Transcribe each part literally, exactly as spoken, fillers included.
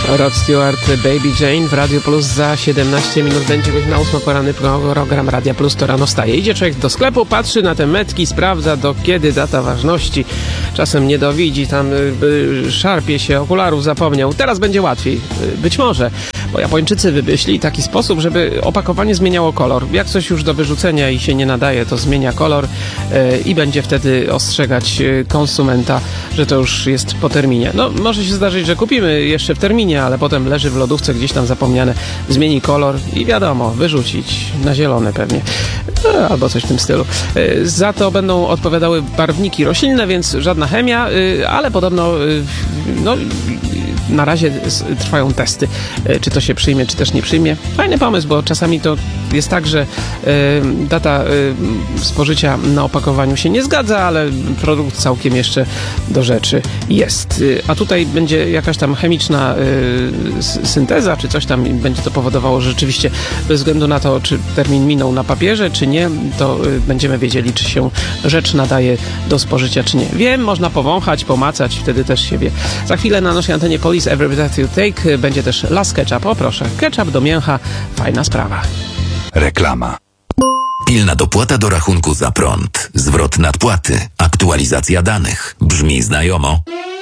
Rod Stewart, Baby Jane w Radio Plus. Za siedemnaście minut będzie godzina ósma, poranny program Radia Plus, to rano wstaje. Idzie człowiek do sklepu, patrzy na te metki, sprawdza do kiedy data ważności. Czasem nie dowidzi, tam y, y, szarpie się, okularów zapomniał. Teraz będzie łatwiej. Y, być może. Bo Japończycy wymyślili taki sposób, żeby opakowanie zmieniało kolor. Jak coś już do wyrzucenia i się nie nadaje, to zmienia kolor yy, i będzie wtedy ostrzegać yy, konsumenta, że to już jest po terminie. No, może się zdarzyć, że kupimy jeszcze w terminie, ale potem leży w lodówce gdzieś tam zapomniane, zmieni kolor i wiadomo, wyrzucić na zielone pewnie. No, albo coś w tym stylu. Yy, za to będą odpowiadały barwniki roślinne, więc żadna chemia, yy, ale podobno yy, no, na razie trwają testy, czy to się przyjmie, czy też nie przyjmie. Fajny pomysł, bo czasami to jest tak, że y, data y, spożycia na opakowaniu się nie zgadza, ale produkt całkiem jeszcze do rzeczy jest. Y, a tutaj będzie jakaś tam chemiczna y, synteza, czy coś tam będzie to powodowało, że rzeczywiście bez względu na to, czy termin minął na papierze, czy nie, to y, będziemy wiedzieli, czy się rzecz nadaje do spożycia, czy nie. Wiem, można powąchać, pomacać, wtedy też się wie. Za chwilę na naszej antenie Police Every Breath You Take będzie też Las Ketchup. O proszę, ketchup do mięcha, fajna sprawa. Reklama. Pilna dopłata do rachunku za prąd, zwrot nadpłaty, aktualizacja danych. Brzmi znajomo?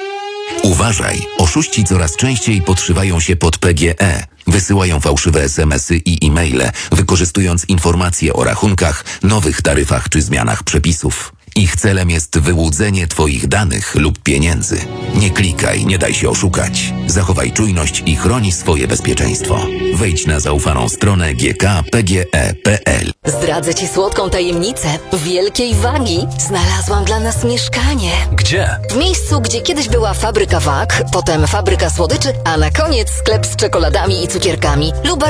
Uważaj, oszuści coraz częściej podszywają się pod P G E. Wysyłają fałszywe es em esy i e-maile, wykorzystując informacje o rachunkach, nowych taryfach czy zmianach przepisów. Ich celem jest wyłudzenie Twoich danych lub pieniędzy. Nie klikaj, nie daj się oszukać. Zachowaj czujność i chroni swoje bezpieczeństwo. Wejdź na zaufaną stronę g k p g e kropka p l. Zdradzę Ci słodką tajemnicę. Wielkiej Wagi znalazłam dla nas mieszkanie. Gdzie? W miejscu, gdzie kiedyś była fabryka wag, potem fabryka słodyczy, a na koniec sklep z czekoladami i cukierkami. Lubar